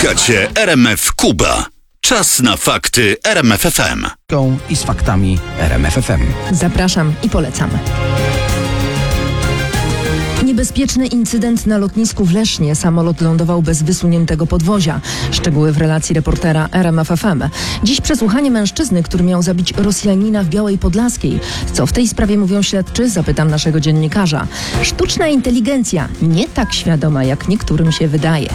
Słuchacie RMF Kuba. Czas na fakty RMF FM. I z faktami RMF FM. Zapraszam i polecam. Niebezpieczny incydent na lotnisku w Lesznie. Samolot lądował bez wysuniętego podwozia. Szczegóły w relacji reportera RMF FM. Dziś przesłuchanie mężczyzny, który miał zabić Rosjanina w Białej Podlaskiej. Co w tej sprawie mówią śledczy? Zapytam naszego dziennikarza. Sztuczna inteligencja nie tak świadoma, jak niektórym się wydaje.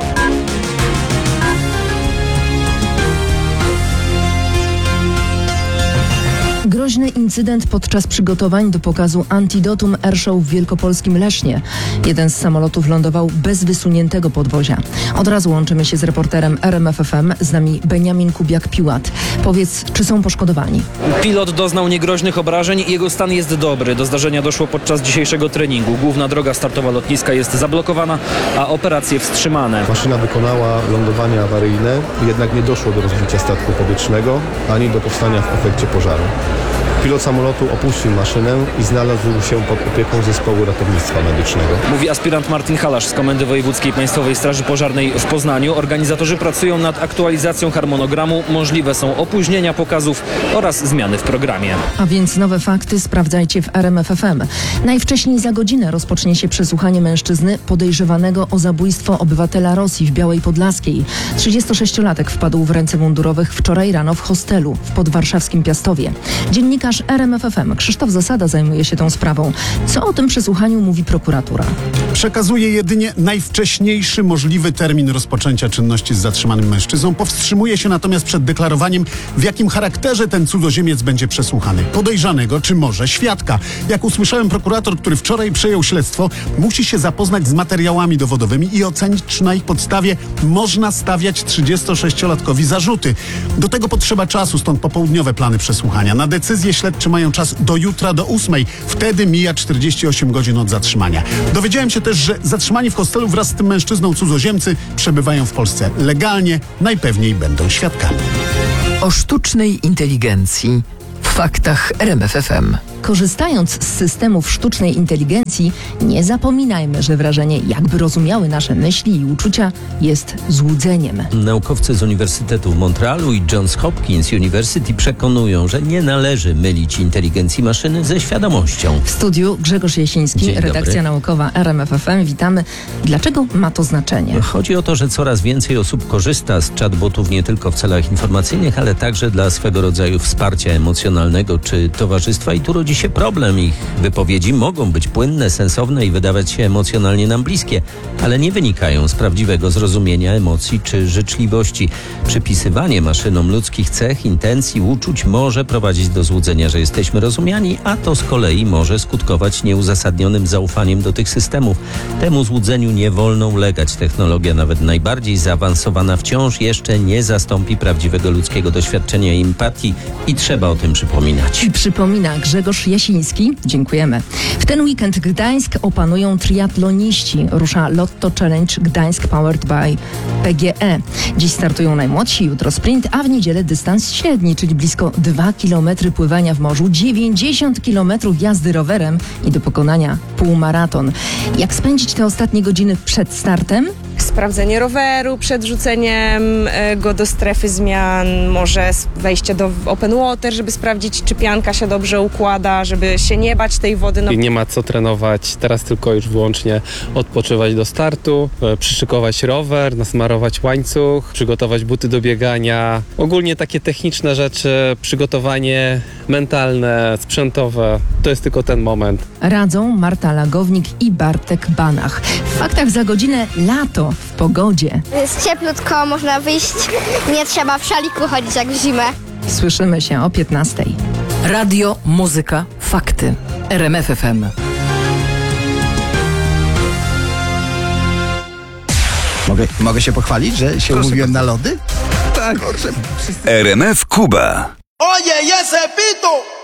Groźny incydent podczas przygotowań do pokazu Antidotum Airshow w wielkopolskim Lesznie. Jeden z samolotów lądował bez wysuniętego podwozia. Od razu łączymy się z reporterem RMF FM, z nami Beniamin Kubiak-Piłat. Powiedz, czy są poszkodowani? Pilot doznał niegroźnych obrażeń i jego stan jest dobry. Do zdarzenia doszło podczas dzisiejszego treningu. Główna droga startowa lotniska jest zablokowana, a operacje wstrzymane. Maszyna wykonała lądowanie awaryjne, jednak nie doszło do rozbicia statku powietrznego, ani do powstania w efekcie pożaru. Pilot samolotu opuścił maszynę i znalazł się pod opieką zespołu ratownictwa medycznego. Mówi aspirant Martin Halasz z Komendy Wojewódzkiej Państwowej Straży Pożarnej w Poznaniu. Organizatorzy pracują nad aktualizacją harmonogramu. Możliwe są opóźnienia pokazów oraz zmiany w programie. A więc nowe fakty sprawdzajcie w RMF FM. Najwcześniej za godzinę rozpocznie się przesłuchanie mężczyzny podejrzewanego o zabójstwo obywatela Rosji w Białej Podlaskiej. 36-latek wpadł w ręce mundurowych wczoraj rano w hostelu w podwarszawskim Piastowie. Dziennikarz RMF FM Krzysztof Zasada zajmuje się tą sprawą. Co o tym przesłuchaniu mówi prokuratura? Przekazuje jedynie najwcześniejszy możliwy termin rozpoczęcia czynności z zatrzymanym mężczyzną. Powstrzymuje się natomiast przed deklarowaniem, w jakim charakterze ten cudzoziemiec będzie przesłuchany. Podejrzanego czy może świadka. Jak usłyszałem, prokurator, który wczoraj przejął śledztwo, musi się zapoznać z materiałami dowodowymi i ocenić, czy na ich podstawie można stawiać 36-latkowi zarzuty. Do tego potrzeba czasu, stąd popołudniowe plany przesłuchania. Na decyzję śledczy mają czas do jutra, do 8:00. Wtedy mija 48 godzin od zatrzymania. Dowiedziałem się też, że zatrzymani w hostelu wraz z tym mężczyzną cudzoziemcy przebywają w Polsce legalnie, najpewniej będą świadkami. O sztucznej inteligencji w faktach RMF FM. Korzystając z systemów sztucznej inteligencji, nie zapominajmy, że wrażenie, jakby rozumiały nasze myśli i uczucia, jest złudzeniem. Naukowcy z Uniwersytetu w Montrealu i Johns Hopkins University przekonują, że nie należy mylić inteligencji maszyny ze świadomością. W studiu Grzegorz Jasiński, Dzień dobry. redakcja naukowa RMF FM. Witamy. Dlaczego ma to znaczenie? Chodzi o to, że coraz więcej osób korzysta z chatbotów nie tylko w celach informacyjnych, ale także dla swego rodzaju wsparcia emocjonalnego czy towarzystwa. I tu rodzi się problem. Ich wypowiedzi mogą być płynne, sensowne i wydawać się emocjonalnie nam bliskie, ale nie wynikają z prawdziwego zrozumienia emocji czy życzliwości. Przypisywanie maszynom ludzkich cech, intencji, uczuć może prowadzić do złudzenia, że jesteśmy rozumiani, a to z kolei może skutkować nieuzasadnionym zaufaniem do tych systemów. Temu złudzeniu nie wolno ulegać. Technologia, nawet najbardziej zaawansowana, wciąż jeszcze nie zastąpi prawdziwego ludzkiego doświadczenia i empatii i trzeba o tym przypominać. I przypomina Grzegorz Jasiński. Dziękujemy. W ten weekend Gdańsk opanują triatloniści. Rusza Lotto Challenge Gdańsk Powered by PGE. Dziś startują najmłodsi, jutro sprint, a w niedzielę dystans średni, czyli blisko 2 km pływania w morzu, 90 km jazdy rowerem i do pokonania półmaraton. Jak spędzić te ostatnie godziny przed startem? Sprawdzenie roweru przed rzuceniem go do strefy zmian, może wejście do open water, żeby sprawdzić, czy pianka się dobrze układa, żeby się nie bać tej wody. I nie ma co trenować, teraz tylko już wyłącznie odpoczywać do startu, przyszykować rower, nasmarować łańcuch, przygotować buty do biegania. Ogólnie takie techniczne rzeczy, przygotowanie mentalne, sprzętowe, to jest tylko ten moment. Radzą Marta Lagownik i Bartek Banach. W faktach za godzinę lato w pogodzie. Jest cieplutko, można wyjść, nie trzeba w szaliku chodzić jak w zimę. Słyszymy się o 15:00. Radio, muzyka, fakty. RMF FM. Mogę się pochwalić, że się umówiłem na lody? Tak. RMF Kuba. Oye, y ese pito